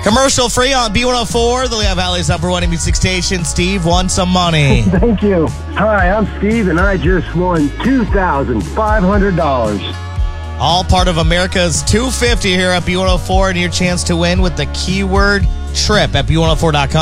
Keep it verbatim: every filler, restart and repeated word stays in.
Commercial free on B one oh four, the Lehigh Valley's number one music station. Steve won some money. Thank you. Hi, I'm Steve, and I just won two thousand five hundred dollars. All part of America's two fifty here at B one oh four, and your chance to win with the keyword trip at B one oh four dot com.